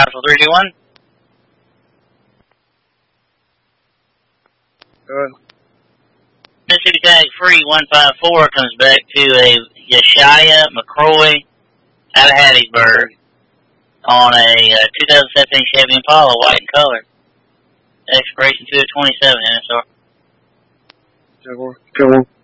Rifle 321. Good. Mississippi Tag Free 154 comes back to a Yeshaya McCroy out of Hattiesburg on a 2017 Chevy Impala, white in color. Expiration 2/27 NSR. Go on.